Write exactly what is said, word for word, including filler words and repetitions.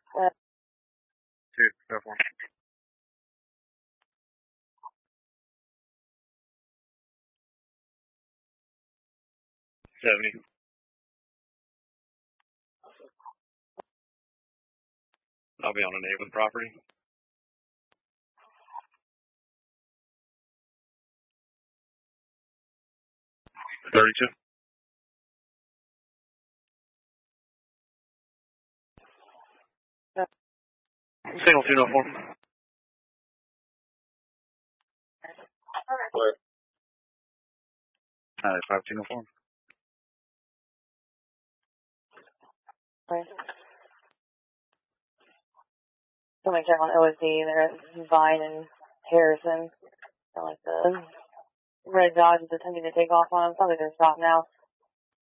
Uh, Two, go for it. Seventy. I'll be on a neighbor's property. Thirty-two. Single two no four. Clear. Uh, five two no four. right. Somebody check on O S D. They're at Vine and Harrison. They're like the red dog is attempting to take off on them. Probably gonna stop now.